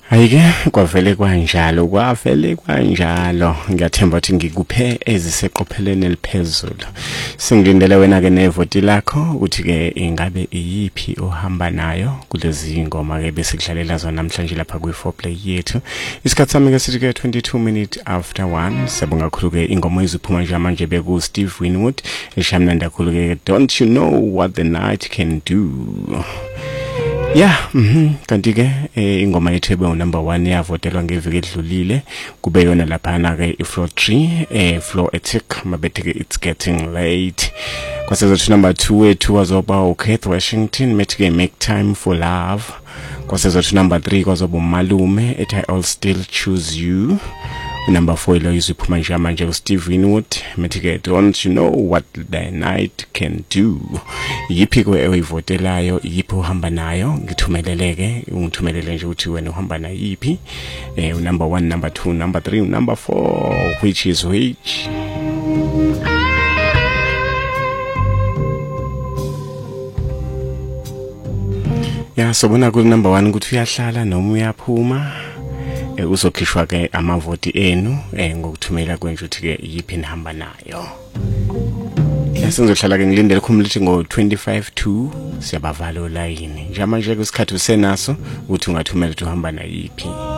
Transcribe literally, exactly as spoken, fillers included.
Ayike kwavele kanjalo kwavele kanjalo ngiyathemba ukuthi ngikuphe eziseqopheleni eliphezulu singilindele wena ke nevoti lakho uthi ke ingabe iyiphi ohamba nayo kulezi ingoma ke bese kudlalela zona namhlanje lapha kwi four play yethu isikhathi sami ke sithi ke twenty-two minutes after one sebonga kakhulu ke ingoma iziphuma nje manje beku Steve Winwood eshamnanda kakhulu ke Don't You Know What the Night Can Do. Yeah, mhm kanti ke ingoma yethu ebe number one yavotelwa ngeviki edlulile kube yona lapha na ke ifloor three eh floor ethic mabethe ke It's Getting Late. Kwasezothi number two wethu wazoba uKeith Washington methi ke Make Time for Love. Kwasezothi number three kwazoba uMalume ethi I'll Still Choose You. Number four lo iziphuma nje manje uSteve Winwood methi ke Don't You Know What the Night Can Do. Yiphi ke oyivotelayo yiphi uhamba nayo ngithumeleleke ungithumelele nje uthi wena uhamba na yiphi eh number one number two number three number four which is which. Ya sobona ku number one ukuthi uyahlala noma uyaphuma eh uzokhishwa ke amavoti enu eh ngokuthumela kwenje uthi ke yiphi nihamba nayo. Yasenzohlala ke ngilindele khumlithi ngo twenty-five to siyabavala olayini nje manje ke isikhathi usenaso uthi ungathumela uthi uhamba na yiphi.